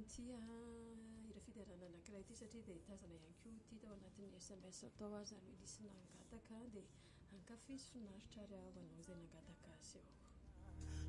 tia ira fidarana anankiray ity satria dia tazana ihany koa ity tao anatin'ny SMS atao azy zany hoe lisy nangataka dia hankafizo finaritra ary aho anao izay nangataka azy eo.